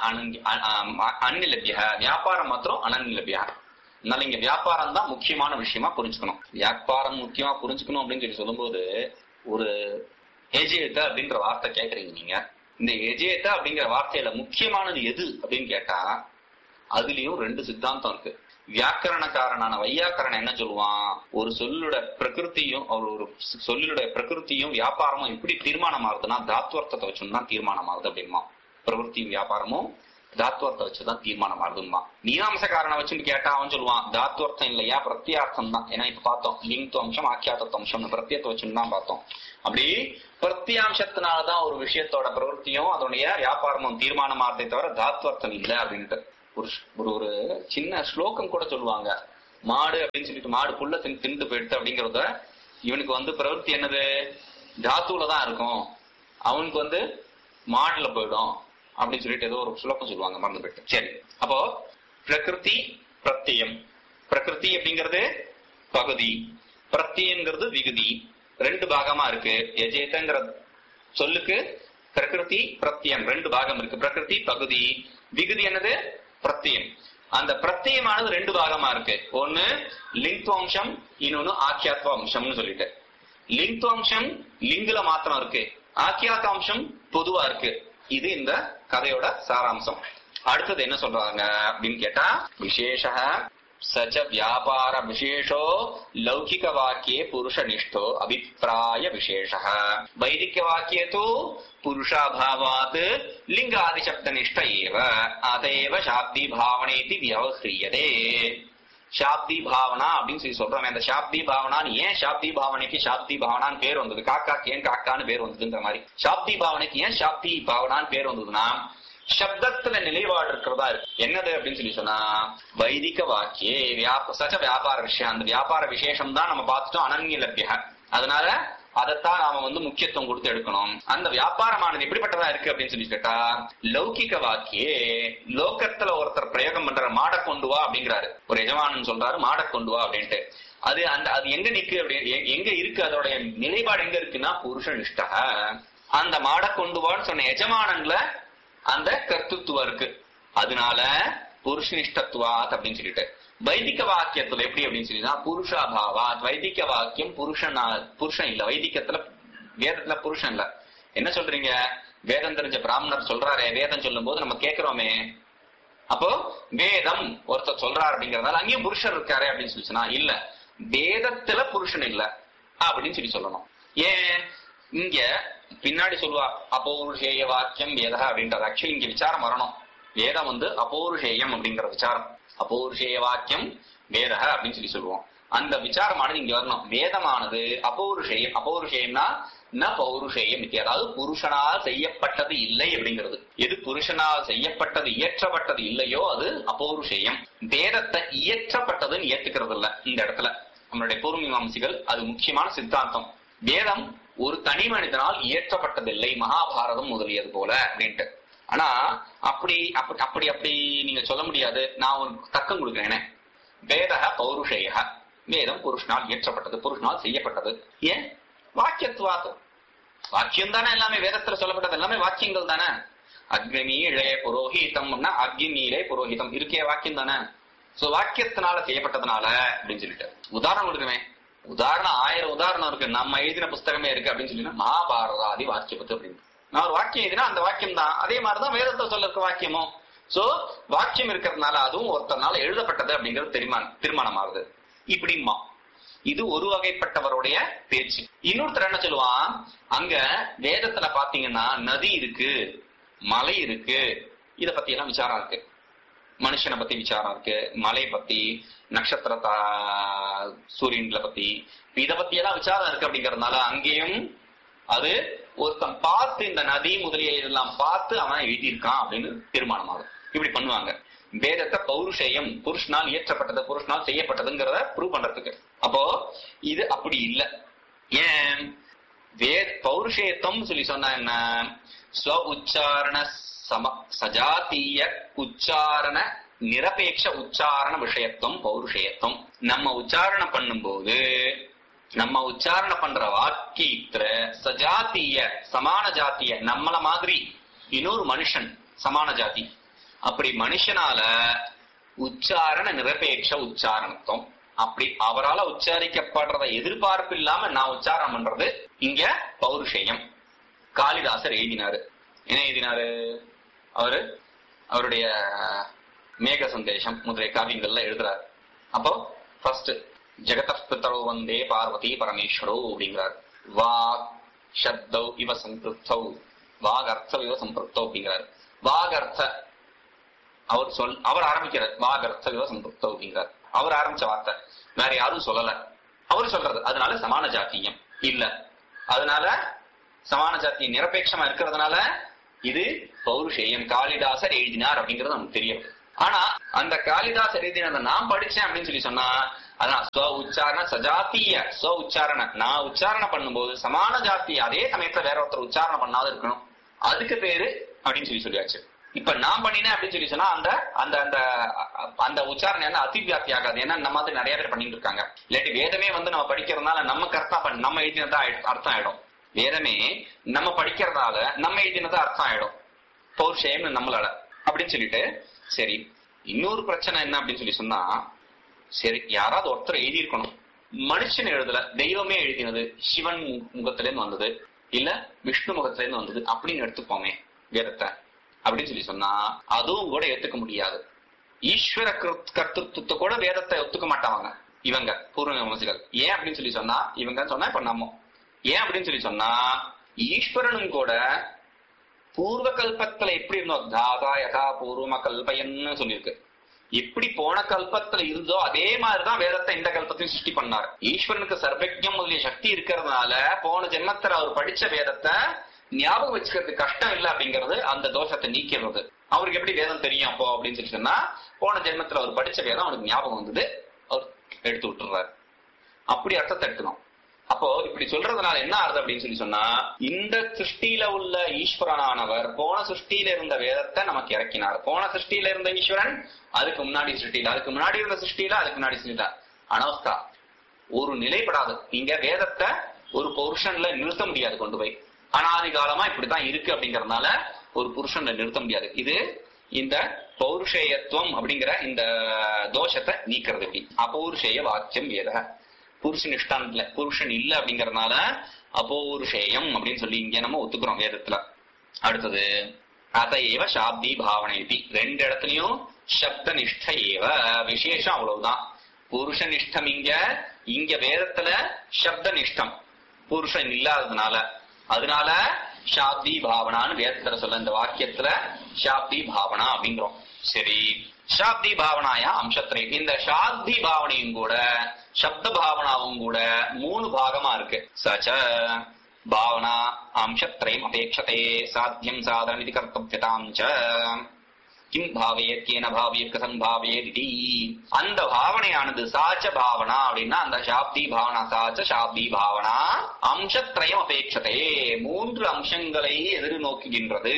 அன்ய லப்ய. வியாபாரம் மாத்திரம் அனன்ய லப்யா. அதனால இங்க வியாபாரம் தான் முக்கியமான விஷயமா புரிஞ்சுக்கணும். வியாபாரம் முக்கியமா புரிஞ்சுக்கணும் அப்படின்னு சொல்லி சொல்லும் போது ஒரு எஜேத அப்படின்ற வார்த்தை கேக்குறீங்க நீங்க. இந்த எஜேத அப்படிங்கிற வார்த்தையில முக்கியமானது எது அப்படின்னு கேட்டா அதுலயும் ரெண்டு சித்தாந்தம் இருக்கு. வியாக்கரணக்காரனான வையாக்கரன் என்ன சொல்லுவான், ஒரு சொல்லோட பிரகிருத்தியும் ஒரு சொல்லுடைய பிரகிருத்தியும் வியாபாரமும் எப்படி தீர்மானம் ஆகுதுன்னா தாத்வர்த்தத்தை வச்சுதான் தீர்மானம் ஆகுது அப்படின்மா. பிரவருத்தியும் வியாபாரமும் தாத்வர்த்தம் வச்சுதான் தீர்மானம் ஆகுதுமா. மீனாம்சக்காரனை வச்சுன்னு கேட்டா அவன் சொல்லுவான் தாத்வர்த்தம் இல்லையா பிரத்யார்த்தம் தான். ஏன்னா இப்ப பார்த்தோம் லிங்க் அம்சம் ஆக்கியாத்த அம்சம் பிரத்யத்தை வச்சுன்னு தான் பார்த்தோம். அப்படி பிரத்யாம்சத்தினாலதான் ஒரு விஷயத்தோட பிரவருத்தியும் அதனுடைய வியாபாரமும் தீர்மானம் ஆகிறதை தவிர தாத்வர்த்தம் இல்லை அப்படின்ட்டு. ஒரு ஒரு சின்ன ஸ்லோகம் கூட சொல்லுவாங்க. மாடு அப்படின்னு சொல்லிட்டு மாடு புல்ல தின் திண்டு போயிடுது அப்படிங்கறத இவனுக்கு வந்து பிரவருத்தி என்னது தாத்துல தான் இருக்கும், அவனுக்கு வந்து மாடுல போயிடும் அப்படின்னு சொல்லிட்டு ஏதோ ஒரு ஸ்லோகம் சொல்லுவாங்க, மறந்து போயிட்டு. சரி, அப்போ பிரகிருதி பிரத்யம். பிரகிருதி அப்படிங்கிறது பகுதி, பிரத்யங்கிறது விகுதி. ரெண்டு பாகமா இருக்கு. எஜேதங்கிற சொல்லுக்கு பிரகிருதி பிரத்யம் ரெண்டு பாகம் இருக்கு. பிரகிருதி பகுதி, விகுதி என்னது பிரத்யம். அந்த பிரத்யமானது ரெண்டு பாகமா இருக்கு. ஒன்னு லிங்க்வம்சம், இன்னொன்னு ஆக்கியாத்வம்சம்னு சொல்லிட்டு. லிங்க்வம்சம் லிங்குல மாத்திரம் இருக்கு, ஆக்கியாத்வம்சம் பொதுவா இருக்கு. இது இந்த கதையோட சாராம்சம். அடுத்தது என்ன சொல்றாங்க அப்படின்னு கேட்டா, விசேஷ சச்ச வியாபார விசேஷோ லௌகிக வாக்கியே புருஷனிஷ்டோ அபிப்பிராய விசேஷ. வைதிக வாக்கியே தோ புருஷாபாவாத் லிங்காதி சப்தனிஷ்ட ஏவ அதேவ சாப்தி பாவனேதி வியவஹ்ரியதே. சாப்தி பாவனா அப்படின்னு சொல்லி சொல்றோம். அந்த சாப்தி பாவனான்னு ஏன் சாப்தி பாவனைக்கு சாப்தி பாவனான்னு பேர் வந்தது, காக்காக்கு ஏன் காக்கான்னு பேர் வந்ததுங்கிற மாதிரி சாப்தி பாவனைக்கு ஏன் சாப்தி பாவனான்னு பேர் வந்ததுன்னா சப்தத்துல நிலைப்பாடு இருக்கிறதா இருக்கு. என்னது அப்படின்னு சொல்லி சொன்னா, வைதிக வாக்கியே வியாப சச்ச வியாபார விஷயம். அந்த வியாபார விசேஷம் தான் நம்ம பார்த்துட்டோம், அனன்ய லப்ய. அதனால அதைத்தான் நாம வந்து முக்கியத்துவம் கொடுத்து எடுக்கணும். அந்த வியாபாரமானது எப்படிப்பட்டதா இருக்கு அப்படின்னு சொல்லி கேட்டா, லௌகிக வாக்கியே லோகத்துல ஒருத்தர் பிரயோகம் பண்ற மாட கொண்டு வா அப்படிங்கிறாரு. ஒரு எஜமானன் சொல்றாரு மாட கொண்டு வா அப்படின்ட்டு. அது அந்த அது எங்க நிக்கு அப்படி எங்க இருக்கு, அதோடைய நிலைப்பாடு எங்க இருக்குன்னா புருஷனிஷ்ட. அந்த மாட கொண்டு வான்னு சொன்ன எஜமானன்ல அந்த கர்த்தத்துவம் இருக்கு. அதனால புருஷனிஷ்டத்துவாத் அப்படின்னு சொல்லிட்டு. வைதிக வாக்கியத்துல எப்படி அப்படின்னு சொல்லினா புருஷாபாவாத். வைதிக வாக்கியம் புருஷனா புருஷன் இல்ல. வைதிகத்துல வேதத்துல புருஷன் இல்ல. என்ன சொல்றீங்க, வேதம் தெரிஞ்ச பிராமணர் சொல்றாரு, வேதம் சொல்லும் போது நம்ம கேட்கிறோமே, அப்போ வேதம் ஒருத்தர் சொல்றாரு அப்படிங்கறதால அங்கேயும் புருஷன் இருக்காரு அப்படின்னு சொல்லி சொன்னா இல்ல, வேதத்துல புருஷன் இல்ல அப்படின்னு சொல்லி சொல்லணும். ஏன் இங்க பின்னாடி சொல்லுவா அபௌருஷேய வாக்கியம் வேதா அப்படின்றது. ஆக்சுவலி இங்க விசாரம் வரணும். வேதம் வந்து அபௌருஷேயம் அப்படிங்கிற விசாரம். அபௌருஷேய வாக்கியம் வேத அப்படின்னு சொல்லி சொல்லுவோம். அந்த விசாரமானது இங்க வரணும். வேதமானது அபௌருஷேயம். அபௌருஷேயம்னா ந பௌருஷேயம், அதாவது புருஷனால் செய்யப்பட்டது இல்லை அப்படிங்கிறது. எது புருஷனால் செய்யப்பட்டது இயற்றப்பட்டது இல்லையோ அது அபௌருஷேயம். வேதத்தை இயற்றப்பட்டதுன்னு ஏத்துக்கிறது இல்ல இந்த இடத்துல நம்மளுடைய பூர்வ மீமாம்சிகள். அது முக்கியமான சித்தாந்தம். வேதம் ஒரு தனி மனிதனால் இயற்றப்பட்டதில்லை, மகாபாரதம் முதலியது போல அப்படின்ட்டு. ஆனா அப்படி அப்படி அப்படி அப்படி நீங்க சொல்ல முடியாது. நான் ஒரு தக்கம் கொடுக்கிறேன். வேத பௌருஷேய, வேதம் புருஷனால் இயற்றப்பட்டது, புருஷனால் செய்யப்பட்டது. ஏன் வாக்கியத்துவாது, வாக்கியம் தானே எல்லாமே. வேதத்துல சொல்லப்பட்டது எல்லாமே வாக்கியங்கள் தானே. அக்னிமீழே புரோஹிதம்னா அக்னிமீலே புரோஹிதம் இருக்கே வாக்கியம் தானே. சோ வாக்கியத்தினால செய்யப்பட்டதுனால அப்படின்னு சொல்லிட்டு உதாரணம் கொடுக்குறேன். உதாரணம் ஆயிரம் உதாரணம் இருக்கு. நம்ம எழுதின புஸ்தகமே இருக்கு அப்படின்னு சொல்லி மகாபாரதாதி வாக்கியபத்து அப்படின்னு நான் ஒரு வாக்கியம் எழுதினா அந்த வாக்கியம் தான். அதே மாதிரிதான் வேதத்தை சொல்ல இருக்க வாக்கியமும். சோ வாக்கியம் இருக்கிறதுனால அதுவும் ஒருத்தனால எழுதப்பட்டது அப்படிங்கிறது தீர்மானம் தீர்மானம் ஆகுது. இப்படிமா இது ஒரு வகைப்பட்டவருடைய பேச்சு. இன்னொருத்தர் என்ன சொல்லுவான், அங்க வேதத்துல பாத்தீங்கன்னா நதி இருக்கு, மலை இருக்கு, இத பத்தி எல்லாம் விசாரம் இருக்கு. மனுஷனை பத்தி விசாரம் இருக்கு, மலை பத்தி, நட்சத்திரத்தா சூரியன்களை பத்தி, இத பத்தி எல்லாம் விசாரம் இருக்கு. அப்படிங்கறதுனால அங்கேயும் அது ஒருத்தன் பார்த்து இந்த நதி முதலிய இதெல்லாம் பார்த்து அவன் எழுதியிருக்கான் அப்படின்னு தீர்மானம் ஆகும். இப்படி பண்ணுவாங்க. வேதத்தை பௌருஷேயம் புருஷனால் இயற்றப்பட்டது, புருஷனால் செய்யப்பட்டதுங்கிறத ப்ரூவ் பண்றதுக்கு. அப்போ இது அப்படி இல்லை. ஏன் வேத பௌருஷேயத்தம் சொல்லி சொன்னா என்ன, ஸ்வ உச்சாரண சம சஜாத்திய உச்சாரண நிரபேட்ச உச்சாரண விஷயத்துவம் பௌருஷேயத்துவம். நம்ம உச்சாரணம் பண்ணும்போது நம்ம உச்சாரணம் பண்ற வாக்கியத்துல சஜாத்திய சமான ஜாத்திய நம்மள மாதிரி இன்னொரு மனுஷன் சமான ஜாதி, அப்படி மனுஷனால உச்சாரண நிரபேட்ச உச்சாரணத்துவம், அப்படி அவரால் உச்சாரிக்கப்படுறத எதிர்பார்ப்பு இல்லாம நான் உச்சாரணம் பண்றது இங்க பௌருஷேயம். காளிதாசர் எழுதினாரு. என்ன எழுதினாரு அவரு? அவருடைய மேக சந்தேஷம் முதலிய காவியங்கள்ல எழுதுறாரு. அப்போ ஃபர்ஸ்ட் ஜெகதஸ்பிதரோ வந்தே பார்வதி பரமேஸ்வரோ அப்படிங்கிறார். வாக் சப்தௌ இவ சம்பிருத்தௌ, வாக் அர்த்தம் இவ சம்பிருத்தௌ அப்படிங்கிறார். வாக் அர்த்த அவர் சொல் அவர் ஆரம்பிக்கிறார். வாக் அர்த்த இவ சம்பிருத்தௌ அப்படிங்கிறார். அவர் ஆரம்பிச்ச வார்த்தை, வேற யாரும் சொல்லல, அவர் சொல்றது. அதனால சமான ஜாத்தியம் இல்ல, அதனால சமான ஜாத்தியம் நிரபேட்சமா இருக்கிறதுனால இது பௌருஷேயம். காளிதாசர் எழுதினார் அப்படிங்கிறது நமக்கு தெரியும். ஆனா அந்த காளிதாஸ் எழுதினத நான் படிச்சேன் அப்படின்னு சொல்லி சொன்னா அதான் ஸ்வ உச்சாரண சஜாத்திய ஸ்வ உச்சாரண நான் உச்சாரண பண்ணும்போது சமான ஜாத்தி அதே சமயத்துல வேற ஒருத்தர் உச்சாரணம் பண்ணாத இருக்கணும், அதுக்கு பேரு அப்படின்னு சொல்லி சொல்லியாச்சு. இப்ப நான் பண்ணினேன் அப்படின்னு சொல்லி சொன்னா அந்த அந்த அந்த அந்த உச்சாரணை வந்து அதிவியாப்தி ஆகாது. ஏன்னா நம்ம மாதிரி நிறைய பேர் பண்ணிட்டு இருக்காங்க. இல்லாட்டி வேதமே வந்து நம்ம படிக்கிறதுனால நமக்கு அர்த்தம் நம்ம எழுதினதா அர்த்தம் ஆயிடும். வேதமே நம்ம படிக்கிறதால நம்ம எழுதினதா அர்த்தம் ஆயிடும் பௌர்ஷயம்னு நம்மளால அப்படின்னு சொல்லிட்டு. சரி, இன்னொரு பிரச்சனை என்ன அப்படின்னு சொல்லி சொன்னா, சரி யாராவது ஒருத்தர் எழுதி இருக்கணும், மனுஷன் எழுதல, தெய்வமே எழுதினது, சிவன் முகத்துல இருந்து வந்தது இல்ல விஷ்ணு முகத்துல இருந்து வந்தது அப்படின்னு எடுத்துப்போமே வேதத்தை அப்படின்னு சொல்லி சொன்னா அதுவும் கூட ஏத்துக்க முடியாது. ஈஸ்வர கர்த்தத்துவத்தை கூட வேதத்தை ஒத்துக்க மாட்டாங்க இவங்க பூர்வ மீமாம்சகர்கள். ஏன் அப்படின்னு சொல்லி சொன்னா இவங்க சொன்னா இப்ப நம்ம ஏன் அப்படின்னு சொல்லி சொன்னா ஈஸ்வரனும் கூட பூர்வ கல்பத்துல எப்படி இருந்தோம், தாதா யதா பூர்வம கல்பயன்னு சொல்லியிருக்கு. எப்படி போன கல்பத்துல இருந்தோ அதே மாதிரிதான் வேதத்தை இந்த கல்பத்தையும் சிருஷ்டி பண்ணார். ஈஸ்வரனுக்கு சர்வஜம் முதலிய சக்தி இருக்கிறதுனால போன ஜென்மத்துல அவர் படிச்ச வேதத்தை ஞாபகம் வச்சுக்கிறது கஷ்டம் இல்லை அப்படிங்கிறது அந்த தோஷத்தை நீக்கிறது. அவருக்கு எப்படி வேதம் தெரியும் அப்போ அப்படின்னு சொல்லி சொன்னா போன ஜென்மத்துல அவர் படிச்ச வேதம் அவனுக்கு ஞாபகம் வந்தது, அவர் எடுத்து விட்டுறாரு. அப்படி அர்த்தத்தை எடுக்கணும். அப்போ இப்படி சொல்றதுனால என்ன ஆகுது அப்படின்னு சொல்லி சொன்னா இந்த சிருஷ்டியில உள்ள ஈஸ்வரனானவர் போன சிருஷ்டியில இருந்த வேதத்தை நமக்கு இறக்கினார். போன சிருஷ்டியில இருந்த ஈஸ்வரன் அதுக்கு முன்னாடி சிருஷ்டியில அதுக்கு முன்னாடி இருந்த சிருஷ்டியில அதுக்கு முன்னாடி சிருஷ்டியில அனவஸ்தா ஒரு நிலைப்படாது. நீங்க வேதத்தை ஒரு புருஷன்ல நிறுத்த முடியாது கொண்டு போய். அனாதி காலமா இப்படித்தான் இருக்கு அப்படிங்கறதுனால ஒரு புருஷன்ல நிறுத்த முடியாது. இது இந்த பௌருஷேயத்துவம் அப்படிங்கிற இந்த தோஷத்தை நீக்கிறது. எப்படி அபௌருஷேய வாக்கியம் வேத புருஷன் இஷ்டம் இல்ல புருஷன் இல்ல அப்படிங்கறதுனால அபௌருஷேயம் அப்படின்னு சொல்லி இங்க நம்ம ஒத்துக்கிறோம் வேதத்துல. அடுத்தது அதையேவ சாப்தி பாவனை ரெண்டு இடத்துலயும் சப்த நிஷ்ட ஏவ விசேஷம் அவ்வளவுதான். புருஷ நிஷ்டம் இங்க இங்க வேதத்துல சப்த நிஷ்டம் புருஷன் இல்லாததுனால அதனால சாப்தி பாவனான்னு வேதத்துல சொல்ல இந்த வாக்கியத்துல சாப்தி பாவனா அப்படிங்கிறோம். சரி, சாப்தி பாவனாயா அம்சத்திரை இந்த சாப்தி பாவனையும் கூட சப்த பாவனாவும் கூட மூணு பாகமா இருக்கு. சச்ச பாவனா அம்சத்ரயம் அபேட்சதே சாத்தியம் சாதனம் இது கர்த்தவ்யதாம் ச கிம் பாவயேத் கேன பாவயேத் கதம் பாவயேத் இதி அந்த பாவனையானது சாச்ச பாவனா அப்படின்னா அந்த சாப்தி பாவனா சாச்ச சாப்தி பாவனா அம்சத்ரயம் அபேட்சதே மூன்று அம்சங்களை எதிர்நோக்குகின்றது.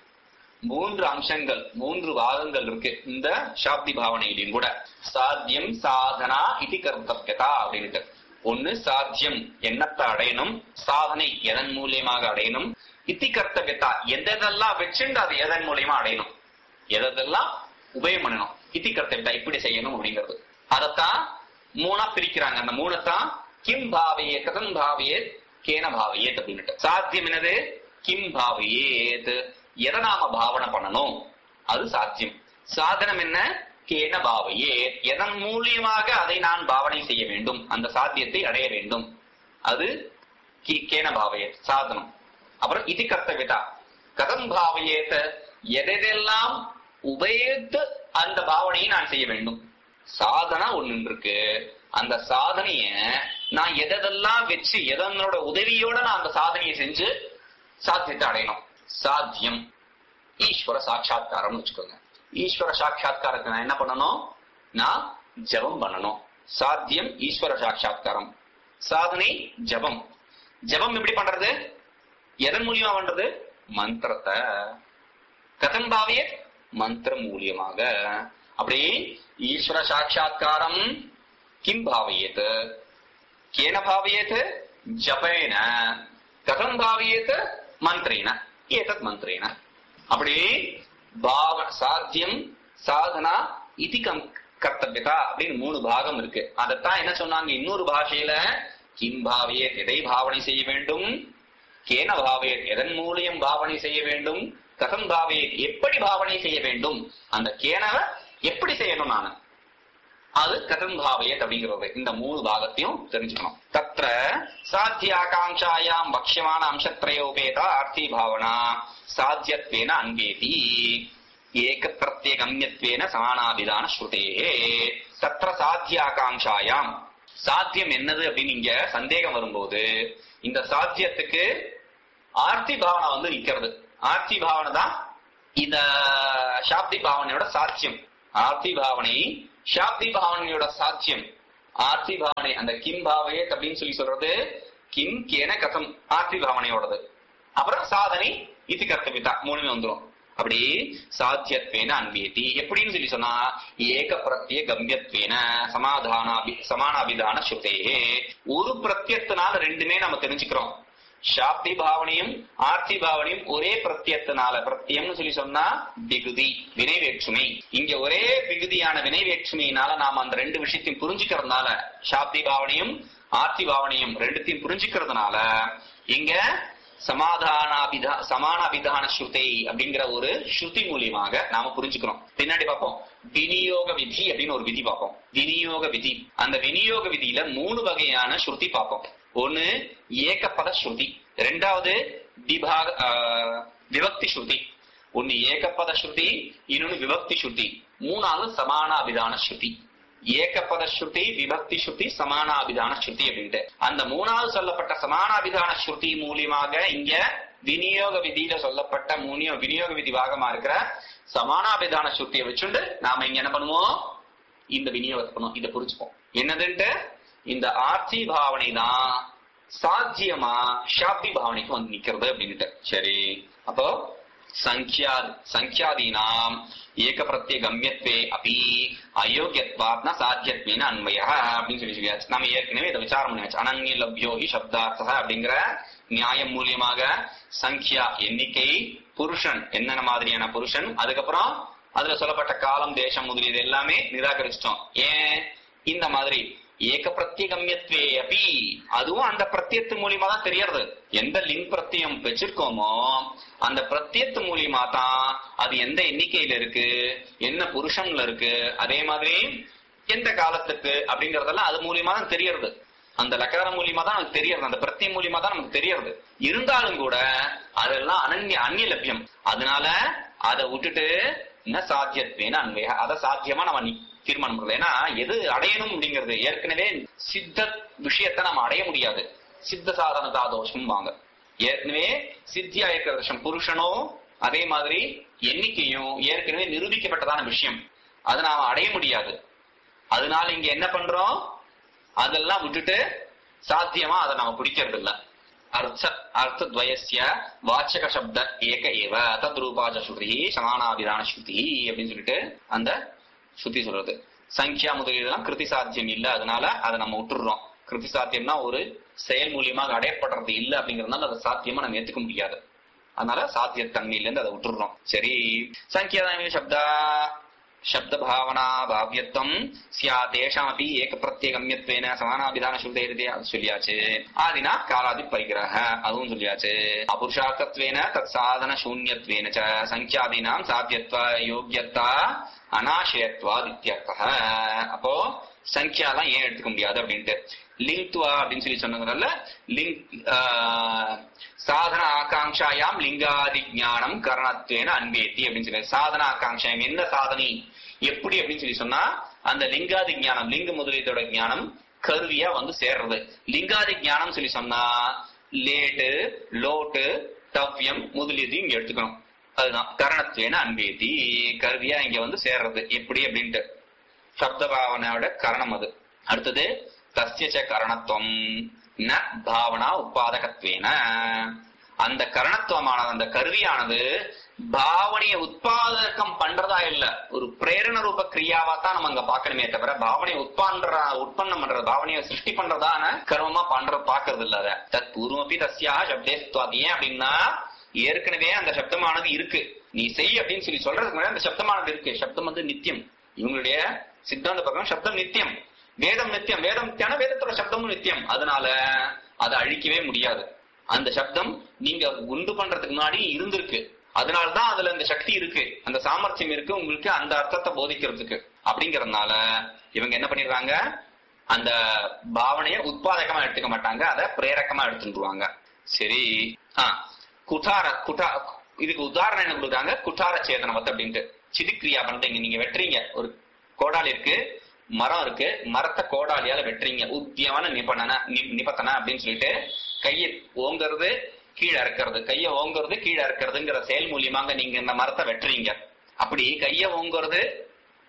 மூன்று அம்சங்கள் மூன்று பாகங்கள் இருக்கு இந்த சாப்தி பாவனையிலும் கூட. சாத்தியம் சாதனா இது கர்த்தவ்யதா அப்படின்ட்டு ஒண்ணு சாத்தியம் எண்ணத்தை அடையணும், சாதனை எதன் மூலியமாக அடையணும், இத்தி கர்த்தவ்யதா எதெல்லாம் வச்சுண்டு அது எதன் மூலியமா அடையணும், எதெல்லாம் உபயம் பண்ணணும், இத்தி கர்த்தவ்யதா இப்படி செய்யணும் அப்படிங்கிறது. அதத்தான் மூணா பிரிக்கிறாங்க. அந்த மூணத்தான் கிம் பாவையே கதம் பாவையேத் கேன பாவையேத் அப்படின்ட்டு. சாத்தியம் என்னது கிம் பாவையேத் எதை நாம பாவனை பண்ணணும் அது சாத்தியம். சாதனம் என்ன கேன பாவையே எதன் மூலியமாக அதை நான் பாவனை செய்ய வேண்டும் அந்த சாத்தியத்தை அடைய வேண்டும் அது கேன பாவையே சாதனம். அப்புறம் இது கர்த்தவ்யதா கதம் பாவையேத்த எதெல்லாம் உபயோகித்து அந்த பாவனையை நான் செய்ய வேண்டும். சாதனா ஒண்ணு இருக்கு, அந்த சாதனைய நான் எதெல்லாம் வச்சு எதனோட உதவியோட நான் அந்த சாதனையை செஞ்சு சாத்தியத்தை அடையணும். சாத்தியம் ஈஸ்வர சாட்சா்காரம் வச்சுக்கோங்க. ஈஸ்வர சாட்சா்காரத்தை நான் என்ன பண்ணணும், நான் ஜபம் பண்ணணும். சாத்தியம் ஈஸ்வர சாட்சா்காரம், சாதனை ஜபம். ஜபம் எப்படி பண்றது, எதன் மூலியமா பண்றது, மந்திரத்தை. கதம் பாவிய மந்திர மூலியமாக. அப்படி ஈஸ்வர சாட்சா்காரம் கிம் பாவையேத் கேன பாவையேத் ஜபேன கதம் பாவையேத் மந்திரேன ஏதத் மந்திரேன. அப்படி பாவ சாத்தியம் சாதனா இதி கர்த்தவ்யதா அப்படின்னு மூணு பாகம் இருக்கு. அதத்தான் என்ன சொன்னாங்க இன்னொரு பாஷையில கிம் பாவையேத் எதை பாவனை செய்ய வேண்டும், கேன பாவையேத் எதன் மூலியம் பாவனை செய்ய வேண்டும், கதம் பாவையேத் எப்படி பாவனை செய்ய வேண்டும், அந்த கேனவ எப்படி செய்யணும் நான் அது கதம் பாவையேத் அப்படிங்கிறது. இந்த மூணு பாகத்தையும் தெரிஞ்சுக்கணும். தத்ர சாத்தியாகாங்காயாம் பக்ஷ்யமான அம்சத்ரயோபேதா ஆர்த்தி பாவனா சாத்தியத்வேன அன்வேதி ஏக பிரத்யேகம்யத்வேன சமானாபிதான ஸ்ருதே. தத்ர சாத்தியாகாங்காயாம் சாத்தியம் என்னது அப்படின்னு இங்க சந்தேகம் வரும்போது இந்த சாத்தியத்துக்கு ஆர்த்தி பாவனை வந்து நிக்கிறது. ஆர்த்தி பாவனை தான் இந்த சாப்தி பாவனையோட சாத்தியம். ஆர்த்தி பாவனை ஷாப்தி பாவனையோட சாத்தியம். ஆர்த்தி பாவனை அந்த கிம் பாவே அப்படின்னு சொல்லி சொல்றது கிம் கேன கதம் ஆர்த்தி பாவனையோடது. அப்புறம் சாதனை இது கர்த்தவிதா மூணுமே வந்துடும். அப்படி சாத்தியத்வேன அன்பியதி எப்படின்னு சொல்லி சொன்னா ஏக பிரத்ய கம்பியத்வேன சமாதானாபி சமானாபிதான ஸ்ருதே. ஒரு பிரத்யத்தினால ரெண்டுமே நம்ம தெரிஞ்சுக்கிறோம். ஷாப்தி பாவனையும் ஆர்த்தி பாவனையும் ஒரே பிரத்யத்தினால, பிரத்யம்னு சொல்லி சொன்னா விகுதி வினை வேற்றுமை. இங்க ஒரே விகுதியான வினை வேற்றுமையினால நாம அந்த ரெண்டு விஷயத்தையும் புரிஞ்சுக்கிறதுனால, ஷாப்தி பாவனையும் ஆர்த்தி பாவனையும் ரெண்டுத்தையும் புரிஞ்சுக்கிறதுனால இங்க சமாதானாபிதா சமானாபிதான ஸ்ருதி அப்படிங்கிற ஒரு ஸ்ருதி மூலியமாக நாம புரிஞ்சுக்கிறோம். பின்னாடி பார்ப்போம் விநியோக விதி அப்படின்னு ஒரு விதி பார்ப்போம். விநியோக விதி, அந்த விநியோக விதியில மூணு வகையான ஸ்ருதி பார்ப்போம். ஒன்னு ஏகபத ஸ்ருதி, ரெண்டாவது விபாக விபக்தி ஸ்ருதி. ஒன்னு ஏகபத ஸ்ருதி, இன்னொன்னு விபக்தி ஸ்ருதி, மூணாவது சமானாபிதான ஸ்ருதி. ஏகபத ஸ்ருதி, விபக்தி ஸ்ருதி, சமானாபிதான ஸ்ருதி அப்படின்ட்டு அந்த மூணாவது சொல்லப்பட்ட சமானாபிதான ஸ்ருதி மூலியமாக இங்க விநியோக விதியில சொல்லப்பட்ட மூணியோ விநியோக விதி பாகமா இருக்கிற சமானாபிதான ஸ்ருதியை வச்சுண்டு நாம இங்க என்ன பண்ணுவோம், இந்த விநியோகத்தை பண்ணுவோம். இதை புரிச்சுப்போம் என்னதுன்ட்டு. இந்த ஆர்த்தி பாவனை தான் சாத்தியமா ஷாப்தி பாவனைக்கு வந்து நிக்கிறது அப்படின்ட்டு. சரி, அப்போ சங்கியா சங்கியாதீனாம் ஏக பிரத்ய கம்யத்வே அபி அயோக்கியத்வாத்ன சாத்தியத்வேன அன்வய அப்படின்னு சொல்லி சொல்லியாச்சு. நம்ம ஏற்கனவே இதை விசாரம் பண்ணியாச்சு. அனன்ய லப்யோகி சப்தார்த்தக அப்படிங்கிற நியாயம் மூலியமாக சங்கியா எண்ணிக்கை, புருஷன் என்னென்ன மாதிரியான புருஷன், அதுக்கப்புறம் அதுல சொல்லப்பட்ட காலம் தேசம் முதலியது எல்லாமே நிராகரிச்சிட்டோம். ஏன் இந்த மாதிரி ஏக பிரத்ய கம்யத்வே அப்பி அதுவும் அந்த பிரத்யத்து மூலியமா தான் தெரியறது. எந்த லிங் பிரத்யம் வச்சிருக்கோமோ அந்த பிரத்யத்து மூலியமா தான் அது எந்த எண்ணிக்கையில இருக்கு, என்ன புருஷன்ல இருக்கு, அதே மாதிரி எந்த காலத்துக்கு அப்படிங்கறதெல்லாம் அது மூலியமா தான் தெரியறது. அந்த லக்காரம் மூலியமா தான் நமக்கு தெரியறது, அந்த பிரத்யம் மூலியமா தான் நமக்கு தெரியறது. இருந்தாலும் கூட அதெல்லாம் அனன்ய அந்நிய லட்சியம். அதனால அதை விட்டுட்டு என்ன சாத்தியத்வேன அன்வய, அதை சாத்தியமா நம்ம தீர்மானம் பண்ணல. ஏன்னா எது அடையணும் அப்படிங்கிறது ஏற்கனவே சித்த விஷயத்தை நம்ம அடைய முடியாது. சித்த சாதனதா தோஷம் வாங்க ஏற்கனவே சித்தியா இருக்கிற தோஷம் புருஷனோ அதே மாதிரி எண்ணிக்கையும் ஏற்கனவே நிரூபிக்கப்பட்டதான விஷயம், அதை நாம அடைய முடியாது. அதனால இங்க என்ன பண்றோம், அதெல்லாம் விட்டுட்டு சாத்தியமா அதை நாம பிடிக்கிறது இல்ல. அர்த்த அர்த்தத்வயஸ்ய வாச்சக சப்த ஏக ஏவ தத்ரூபாஜ ஸ்ருதி சமானாபிதான ஸ்ருதி அப்படின்னு சொல்லிட்டு அந்த ஸ்ருதி சொல்றது. சங்கியா முதலீடுலாம் கிருதி சாத்தியம் இல்ல, அதனால அதை நம்ம விட்டுடுறோம். கிருதி சாத்தியம்னா ஒரு செயல் மூலியமாக அடையப்படுறது இல்ல அப்படிங்கறதுனால அதை சாத்தியமா நம்ம ஏத்துக்க முடியாது. அதனால சாத்தியத்தன்மையில இருந்து அதை விட்டுடுறோம். சரி, சங்கியா சப்தா சப்த பாவனா பாவ்யத்வம் சியாதேஷாமபி ஏக பிரத்ய கம்யத்வேன சமானாபிதான ஸ்ருதேரிதே அது சொல்லியாச்சு. ஆதினா காலாதி பரிகிரஹ அதுவும் சொல்லியாச்சு. அபுருஷார்த்தத்வேன தத் சாதன சூன்யத்வேன ச சங்கியாதீனாம் சாத்தியத்வ யோக்யத்தா அநாசயத்வாத் இத்யர்த்தஹ. அப்போ சங்கியாலாம் ஏன் எடுத்துக்க முடியாது அப்படின்ட்டு லிங்க்வா அப்படின்னு சொல்லி சொன்னதுனால லிங் சாதன ஆகாங்காயாம் லிங்காதி ஞானம் கரணத்வேன அன்பேத்தி அப்படின்னு சொல்லி சாதன ஆகாங்காயம் என்ன சாதனை எப்படி அப்படின்னு சொல்லி சொன்னா அந்த லிங்காதி ஞானம் லிங்க முதலீட்டோட ஞானம் கருவியா வந்து சேர்றது. லிங்காதி ஞானம் சொல்லி சொன்னா லேட்டு லோட்டு தவ்யம் முதலீடு இங்க எடுத்துக்கணும். அதுதான் கரணத்வேன அன்பேத்தி கருவியா இங்க வந்து சேர்றது எப்படி அப்படின்ட்டு சப்த பாவனையோட கரணம் அது. அடுத்தது தஸ்ய கரணத்துவம் ந பாவனா உற்பாதகத்வேன அந்த கரணத்துவமானது அந்த கருவியானது பாவனையை உற்பாதகம் பண்றதா இல்ல, ஒரு பிரேரண ரூப கிரியாவா தான் நம்ம அங்க பாக்கணுமே தவிர பாவனையை உட்பான்ற உற்பத்தம் பண்றது பாவனையை சிருஷ்டி பண்றதான கர்மமா பண்ற பாக்குறது இல்ல. அதை தத் பூர்வமபி தஸ்யா சப்தேஸ்துவாத். ஏன் அப்படின்னா ஏற்கனவே அந்த சப்தமானது இருக்கு, நீ செய் அப்படின்னு சொல்லி சொல்றதுக்கு முன்னாடி அந்த சப்தமானது இருக்கு. சப்தம் வந்து நித்தியம். இவங்களுடைய சித்தாந்த பிரகாரம் சப்தம் நித்தியம், வேதம் நித்தியம். வேதம் நித்தியான வேதத்தோட சப்தமும் நித்தியம். அதனால அதை அழிக்கவே முடியாது. அந்த சப்தம் நீங்க உண்டு பண்றதுக்கு முன்னாடி இருந்திருக்கு, அதனாலதான் அதுல அந்த சக்தி இருக்கு, அந்த சாமர்த்தியம் இருக்கு உங்களுக்கு அந்த அர்த்தத்தை போதிக்கிறதுக்கு. அப்படிங்கறதுனால இவங்க என்ன பண்ணிடுறாங்க, அந்த பாவனைய உற்பாதகமா எடுத்துக்க மாட்டாங்க, அதை பிரேரகமா எடுத்துருவாங்க. சரி, ஆஹ் குட்டார குட்டா இதுக்கு உதாரணம் என்ன கொடுக்குறாங்க, குட்டார சேதனவத் அப்படின்ட்டு. சிதிக்கிரியா பண்றீங்க, நீங்க வெட்டுறீங்க, ஒரு கோடாலி இருக்கு, மரம் இருக்கு, மரத்தை கோடாலியால வெட்டுறீங்க. உத்தியமான நிபந்தன நிபந்தனை அப்படின்னு சொல்லிட்டு கையை ஓங்கிறது கீழே இறக்கிறது, கைய ஓங்குறது கீழே இறக்கிறதுங்கிற செயல் மூலியமாக நீங்க இந்த மரத்தை வெட்டுறீங்க. அப்படி கைய ஓங்குறது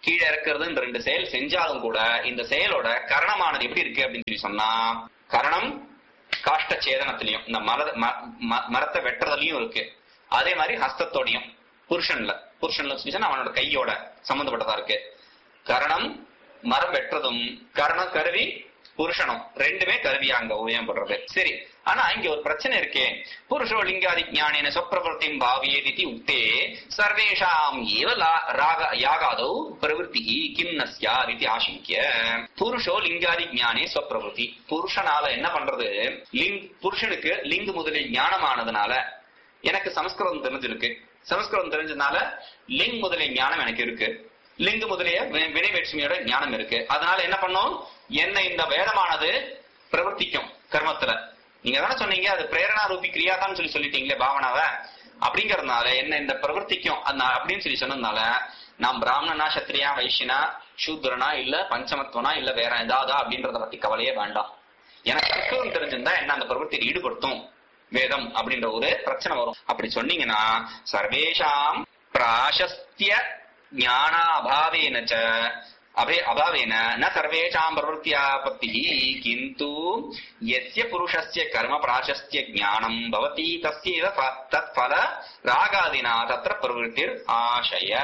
கீழே இறக்குறதுன்னு ரெண்டு செயல் செஞ்சாலும் கூட இந்த செயலோட கரணமானது எப்படி இருக்கு அப்படின்னு சொல்லி சொன்னா, கரணம் காஷ்ட சேதனத்திலையும் இந்த மர மரத்தை வெட்டுறதுலயும் இருக்கு. அதே மாதிரி ஹஸ்தத்தோடையும் புருஷன்ல புருஷன்ல சொல்லி அவனோட கையோட சம்பந்தப்பட்டதா இருக்கு. கரணம் மரம் வெட்டுறதும் கரணம் கருவி புருஷனும் ரெண்டுமே கருவியா அங்க உபயோகப்படுறது. சரி, ஆனா இங்க ஒரு பிரச்சனை இருக்கே. புருஷோ லிங்காதி ஞானேன சொப்பிரவருத்திம் பாவியேதி உக்தே சர்வேஷாம் ஏவ ராக யாகாதோ பிரவருத்தி கிம் நஸ்யாத் இதி ஆசங்கிய. புருஷோ லிங்காதி ஞானே சொப்பிரவருத்தி. புருஷனால என்ன பண்றது, லிங் புருஷனுக்கு லிங்கு முதலில் ஞானமானதுனால எனக்கு சமஸ்கிருதம் தெரிஞ்சிருக்கு. சமஸ்கிருதம் தெரிஞ்சதுனால லிங் முதலிய ஞானம் எனக்கு இருக்கு. லிங்கு முதலிய வினை வேற்றுமையோட ஞானம் இருக்கு. அதனால என்ன பண்ணும், என்ன இந்த வேதமானது பிரவர்த்திக்கும் கர்மத்துல. நீங்க தானே சொன்னீங்க அது பிரேரணா ரூபி கிரியா தான் சொல்லி சொல்லிட்டீங்களே பாவனாவை. அப்படிங்கறதுனால என்ன இந்த பிரவர்த்திக்கும் அப்படின்னு சொல்லி சொன்னதுனால நாம் பிராமணனா சத்திரியா வைஷ்யனா சூத்ரனா இல்ல பஞ்சமத்வனா இல்ல வேற ஏதாவதா அப்படின்றத பத்தி கவலையே வேண்டாம். எனக்கு சமஸ்கிருதம் தெரிஞ்சிருந்தா என்ன அந்த பிரவர்த்தியை ஈடுபடுத்தும் வேதம் அப்படின்ற ஒரு பிரச்சனை வரும். அப்படி சொன்னீங்கன்னா சர்வேஷாம் பிராசஸ்திய ஞானாபாவேன ச அபே அபாவேன ந சர்வேஷாம் பிரவருத்தியாபத்தி கிந்து யஸ்ய புருஷஸ்ய கர்ம பிராசஸ்திய ஞானம் பவதி தஸ்யைவ தத் ஃபல ராகாதினா தத்ர பிரவருத்திர் ஆசய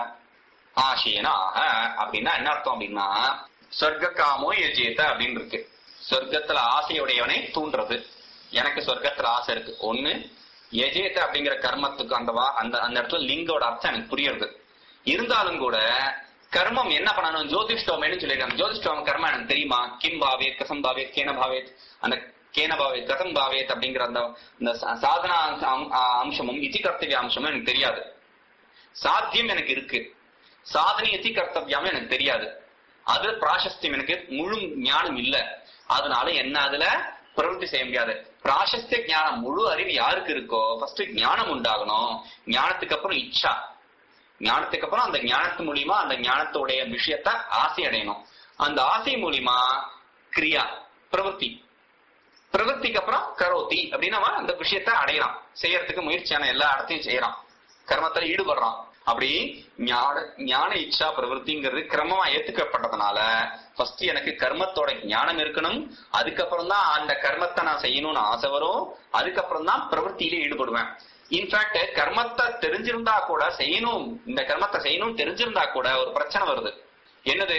ஆசேன ஆஹ. அப்படின்னா என்ன அர்த்தம் அப்படின்னா, சொர்க்க காமோ யஜேத அப்படின்னு இருக்கு. சொர்க்கத்துல ஆசையுடையவனை தூண்டுறது. எனக்கு சொர்க்கத்துல ஆசை இருக்கு. ஒண்ணு யஜேத அப்படிங்கிற கர்மத்துக்கு அந்த அந்த அந்த இடத்துல லிங்கோட அர்த்தம் எனக்கு புரியுறது. இருந்தாலும் கூட கர்மம் என்ன பண்ணணும், ஜோதிஷ்டோமேன்னு சொல்லிருக்காங்க. ஜோதிஷ்டோம கர்மம் எனக்கு தெரியுமா, கிம் பாவேத் கசம் பாவேத் கேன பாவேத், அந்த கேன பாவேத் கசம் பாவேத் அப்படிங்கிற அந்த சாதனா அம்சமும் இதி கர்த்தவிய அம்சமும் எனக்கு தெரியாது. சாத்தியம் எனக்கு இருக்கு, சாதனை இதி கர்த்தவியாம எனக்கு தெரியாது. அது பிராசஸ்தியம் எனக்கு முழு ஞானம் இல்ல. அதனால என்ன அதுல பிரவருத்தி செய்ய முடியாது. பிராசஸ்திய ஞானம் முழு அறிவு யாருக்கு இருக்கோ ஃபர்ஸ்ட் ஞானம் உண்டாகணும். ஞானத்துக்கு அப்புறம் இச்சா, ஞானத்துக்கு அப்புறம் அந்த ஞானத்து மூலியமா அந்த ஞானத்துடைய விஷயத்த ஆசை அடையணும். அந்த ஆசை மூலியமா கிரியா பிரவருத்தி, பிரவருத்திக்கு அப்புறம் கரோதி அப்படின்னா அந்த விஷயத்த அடையலாம். செய்யறதுக்கு முயற்சியான எல்லா இடத்தையும் செய்யறான், கர்மத்துல ஈடுபடுறான். அப்படி ஞான ஞான இச்சா பிரவருத்திங்கிறது கிரமமா ஏத்துக்கப்பட்டதுனால ஃபர்ஸ்ட் எனக்கு கர்மத்தோட ஞானம் இருக்கணும். அதுக்கப்புறம் தான் அந்த கர்மத்தை நான் செய்யணும்னு ஆசை வரும். அதுக்கப்புறம் தான் பிரவருத்தியில ஈடுபடுவேன். இன்ஃபேக்ட் கர்மத்தை தெரிஞ்சிருந்தா கூட செய்யணும், இந்த கர்மத்தை செய்யணும் தெரிஞ்சிருந்தா கூட ஒரு பிரச்சனை வருது. என்னது,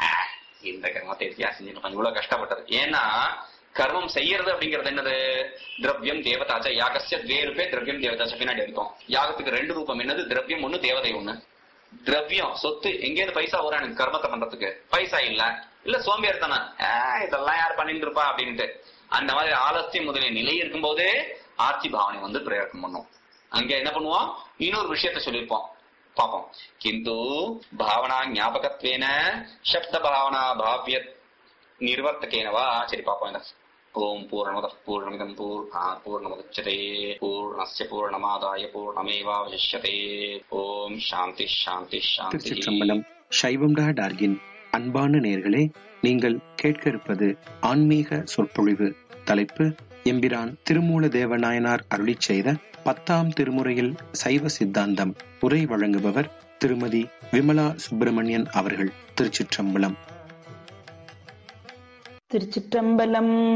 இந்த கர்மத்தை செஞ்சு இவ்வளவு கஷ்டப்பட்டது. ஏன்னா கர்மம் செய்யறது அப்படிங்கிறது என்னது, திரவியம் தேவதாச்ச யாகசிய துவே ரூபே திரவியம் தேவதாச்ச பின்னாடி இருக்கும். யாகத்துக்கு ரெண்டு ரூபம் என்னது, திரவியம் ஒண்ணு தேவதை ஒண்ணு. திரவியம் சொத்து, எங்கேயிருந்து பைசா வரும் எனக்கு கர்மத்தை பண்றதுக்கு, பைசா இல்ல இல்ல சோம்பியர் தானே, இதெல்லாம் யார் பண்ணிட்டு இருப்பா அப்படின்ட்டு அந்த மாதிரி ஆலசியம் முதலிய நிலை இருக்கும் போதே ஆட்சி பாவனை வந்து பிரயோகம் பண்ணும். அங்க என்ன பண்ணுவோம், இன்னொரு விஷயத்த சொல்லியிருப்போம் பாப்போம். கிந்து பாவனா ஞாபகத்வேன சப்த பாவனா பாவ்ய நிர்வர்த்தகேனவா. சரி பாப்போம். ஓம் பூர்ணமத பூர்ணமிதம் பூர்ணமுதச்யதே பூர்ணஸ்ய பூர்ணமாதாய பூர்ணமேவாவசிஷ்யதே. ஓம் சாந்தி சாந்தி சாந்தி. திருச்சிற்றம்பலம். சைவம் டா டார்கின் அன்பான நேயர்களே, நீங்கள் கேட்க இருப்பது ஆன்மீக சொற்பொழிவு. தலைப்பு எம்பிரான் திருமூல தேவநாயனார் அருளிச் செய்த பத்தாம் திருமுறையில் சைவ சித்தாந்தம். உரை வழங்குபவர் திருமதி விமலா சுப்பிரமணியன் அவர்கள். திருச்சிற்றம்பலம். திருச்சிற்றம்பலம்.